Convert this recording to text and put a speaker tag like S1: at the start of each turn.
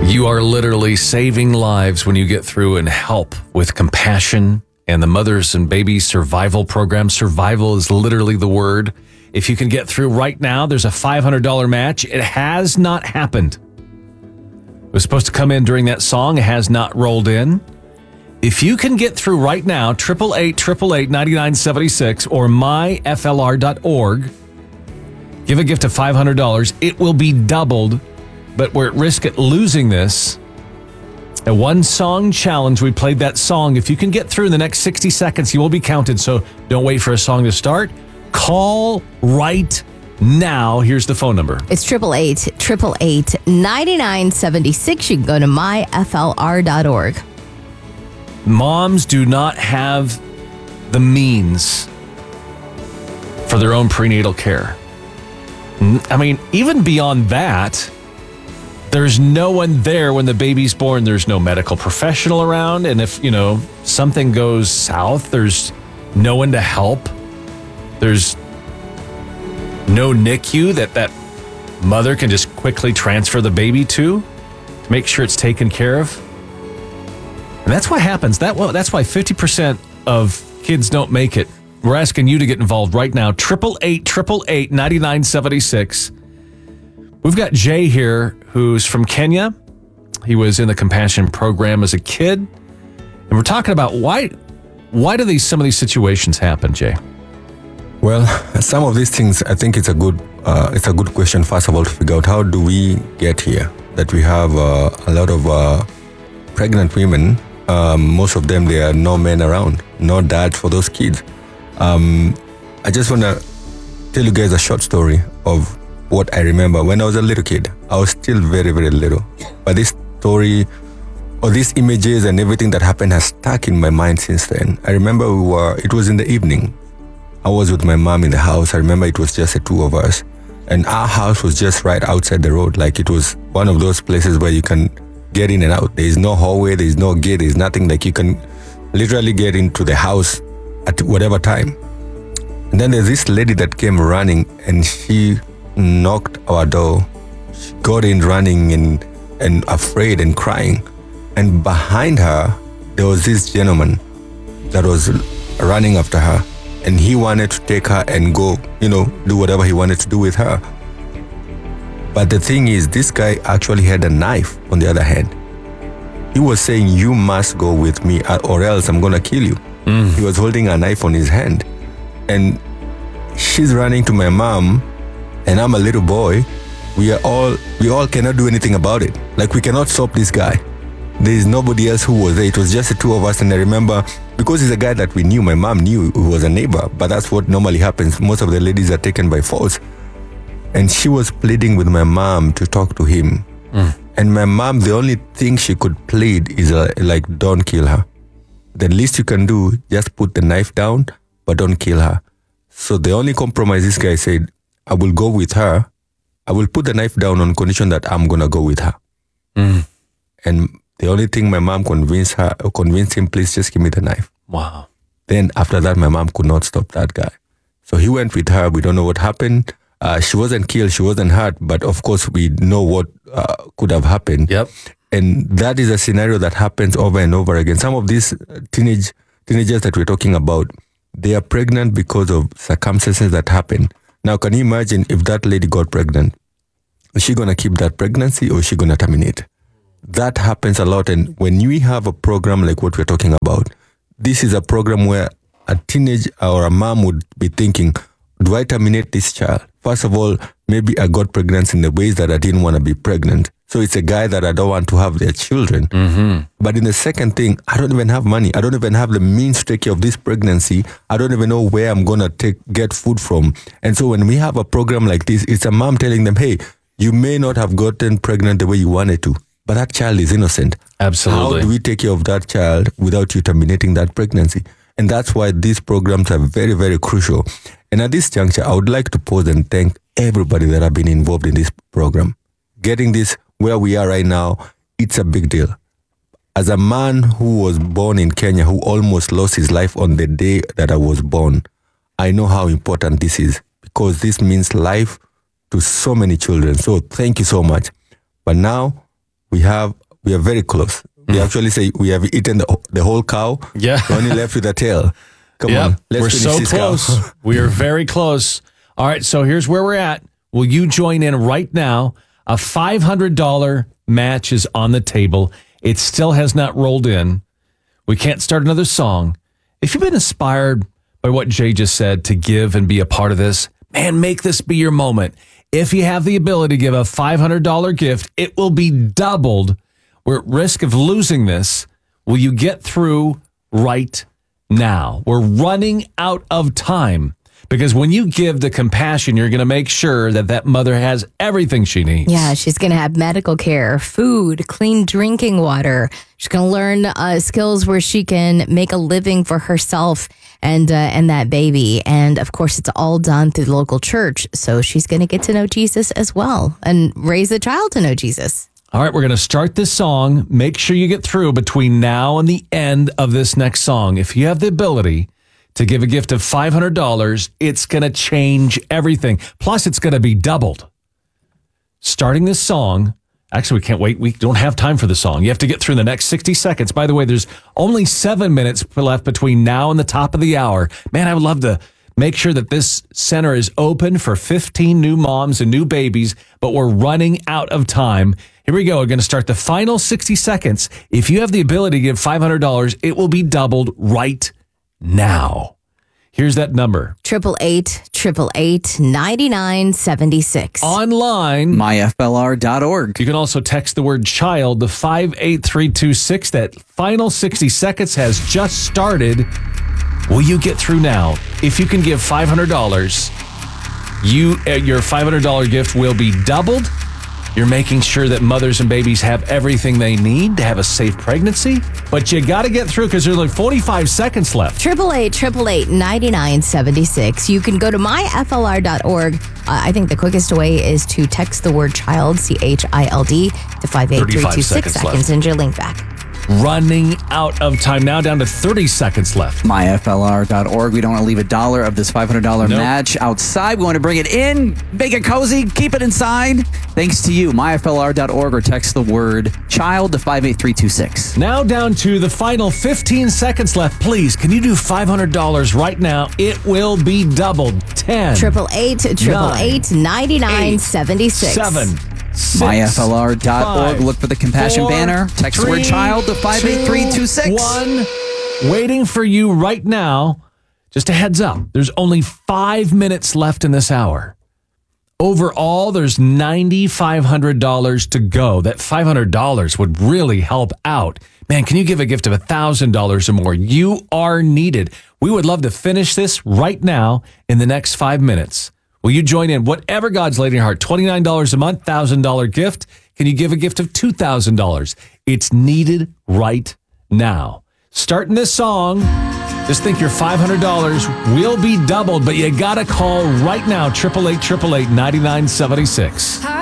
S1: You are literally saving lives when you get through and help with compassion and the Mothers and Babies Survival Program. Survival is literally the word. If you can get through right now, there's a $500 match. It has not happened. It was supposed to come in during that song. It has not rolled in. If you can get through right now, 888-888-9976 or myflr.org, give a gift of $500. It will be doubled, but we're at risk at losing this. A one-song challenge. We played that song. If you can get through in the next 60 seconds, you will be counted, so don't wait for a song to start. Call right now. Here's the phone number.
S2: It's 888-888-9976. You can go to myflr.org.
S1: Moms do not have the means for their own prenatal care. I mean, even beyond that, there's no one there when the baby's born. There's no medical professional around. And if, something goes south, there's no one to help. There's no NICU that mother can just quickly transfer the baby to make sure it's taken care of. And that's what happens. That's why 50% of kids don't make it. We're asking you to get involved right now. 888-888-9976. We've got Jay here, who's from Kenya. He was in the Compassion Program as a kid. And we're talking about why do some of these situations happen, Jay?
S3: Well, some of these things, I think it's a good question, first of all, to figure out how do we get here, that we have a lot of pregnant women. Most of them, there are no men around, no dads for those kids. I just want to tell you guys a short story of what I remember when I was a little kid. I was still very, very little. But this story or these images and everything that happened has stuck in my mind since then. I remember it was in the evening. I was with my mom in the house. I remember it was just the two of us. And our house was just right outside the road. Like it was one of those places where you can get in and out. There is no hallway, there is no gate, there is nothing. Like you can literally get into the house at whatever time. And then there's this lady that came running and she knocked our door. She got in running and afraid and crying. And behind her, there was this gentleman that was running after her. And he wanted to take her and go, do whatever he wanted to do with her. But the thing is, this guy actually had a knife on the other hand. He was saying, you must go with me or else I'm going to kill you. He was holding a knife on his hand. And she's running to my mom and I'm a little boy. We all cannot do anything about it. Like we cannot stop this guy. There is nobody else who was there. It was just the two of us. And I remember, because he's a guy that we knew, my mom knew he was a neighbor, but that's what normally happens. Most of the ladies are taken by force. And she was pleading with my mom to talk to him. And my mom, the only thing she could plead is like, don't kill her. The least you can do, just put the knife down, but don't kill her. So the only compromise, this guy said, I will go with her. I will put the knife down on condition that I'm going to go with her. And the only thing my mom convinced him, please just give me the knife.
S1: Wow.
S3: Then after that, my mom could not stop that guy. So he went with her. We don't know what happened. She wasn't killed. She wasn't hurt. But of course, we know what could have happened.
S1: Yep.
S3: And that is a scenario that happens over and over again. Some of these teenagers that we're talking about, they are pregnant because of circumstances that happen. Now, can you imagine if that lady got pregnant? Is she going to keep that pregnancy or is she going to terminate? That happens a lot. And when we have a program like what we're talking about, this is a program where a teenager or a mom would be thinking, do I terminate this child? First of all, maybe I got pregnant in the ways that I didn't want to be pregnant. So it's a guy that I don't want to have their children. But in the second thing, I don't even have money. I don't even have the means to take care of this pregnancy. I don't even know where I'm going to get food from. And so when we have a program like this, it's a mom telling them, hey, you may not have gotten pregnant the way you wanted to, but that child is innocent.
S1: Absolutely.
S3: How do we take care of that child without you terminating that pregnancy? And that's why these programs are very, very crucial. And at this juncture, I would like to pause and thank everybody that have been involved in this program. Getting this where we are right now, it's a big deal. As a man who was born in Kenya, who almost lost his life on the day that I was born, I know how important this is because this means life to so many children. So thank you so much. But now we are very close. We actually say we have eaten the whole cow.
S1: Yeah.
S3: We're only left with the tail. Come on, let's
S1: we're
S3: finish
S1: so
S3: this
S1: close.
S3: cow.
S1: We are very close. All right, so here's where we're at. Will you join in right now? A $500 match is on the table. It still has not rolled in. We can't start another song. If you've been inspired by what Jay just said to give and be a part of this, man, make this be your moment. If you have the ability to give a $500 gift, it will be doubled. We're at risk of losing this. Will you get through right now? We're running out of time because when you give the compassion, you're going to make sure that that mother has everything she needs.
S2: Yeah, she's going to have medical care, food, clean drinking water. She's going to learn skills where she can make a living for herself and that baby. And of course, it's all done through the local church. So she's going to get to know Jesus as well and raise the child to know Jesus.
S1: All right, we're going to start this song. Make sure you get through between now and the end of this next song. If you have the ability to give a gift of $500, it's going to change everything. Plus, it's going to be doubled. Starting this song, actually, we can't wait. We don't have time for the song. You have to get through the next 60 seconds. By the way, there's only 7 minutes left between now and the top of the hour. Man, I would love to make sure that this center is open for 15 new moms and new babies, but we're running out of time. Here we go. We're going to start the final 60 seconds. If you have the ability to give $500, it will be doubled right now. Here's that number.
S2: 888-888-9976.
S1: Online.
S4: myflr.org.
S1: You can also text the word child to 58326. That final 60 seconds has just started. Will you get through now? If you can give $500, your $500 gift will be doubled. You're making sure that mothers and babies have everything they need to have a safe pregnancy. But you got to get through because there's only 45 seconds left.
S2: 888-888-9976. You can go to myflr.org. I think the quickest way is to text the word child, CHILD, to 58326. I can send you a link back.
S1: Running out of time now, down to 30 seconds left.
S4: myflr.org. We don't want to leave $1 of this $500 match outside. We want to bring it in, make it cozy, keep it inside. Thanks to you, myflr.org, or text the word child to 58326.
S1: Now down to the final 15 seconds left. Please, can you do $500 right now? It will be doubled. 10.
S2: 888-888-9976.
S1: 7.
S4: myflr.org.
S1: 5,
S4: Look for the compassion
S1: 4,
S4: banner. Text the
S1: 3,
S4: word child to 58326.
S1: 1. Waiting for you right now. Just a heads up. There's only 5 minutes left in this hour. Overall, there's $9,500 to go. That $500 would really help out. Man, can you give a gift of $1,000 or more? You are needed. We would love to finish this right now in the next 5 minutes. Will you join in? Whatever God's laid in your heart, $29 a month, $1,000 gift. Can you give a gift of $2,000? It's needed right now. Starting this song, just think your $500 will be doubled, but you got to call right now, 888-888-9976.